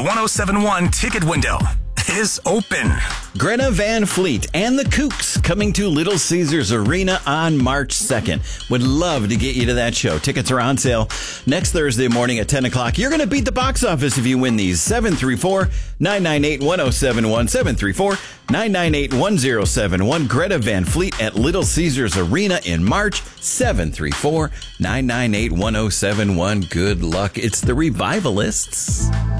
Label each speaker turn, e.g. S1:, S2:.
S1: The 1071 ticket window is open.
S2: Greta Van Fleet and the Kooks coming to Little Caesars Arena on March 2nd. Would love to get you to that show. Tickets are on sale next Thursday morning at 10 o'clock. You're going to beat the box office if you win these. 734-998-1071. 734-998-1071. Greta Van Fleet at Little Caesars Arena in March. 734-998-1071. Good luck. It's the Revivalists.